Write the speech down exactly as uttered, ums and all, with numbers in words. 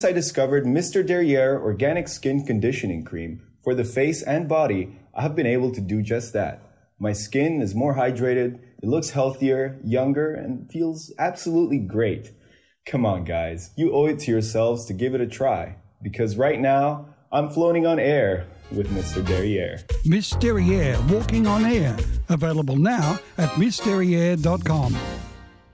I discovered Mister Derriere Organic Skin Conditioning Cream for the face and body, I have been able to do just that. My skin is more hydrated, it looks healthier, younger, and feels absolutely great. Come on, guys, you owe it to yourselves to give it a try, because right now, I'm floating on air with Mister Derriere. Miss Derriere Walking on Air, available now at miss derriere dot com.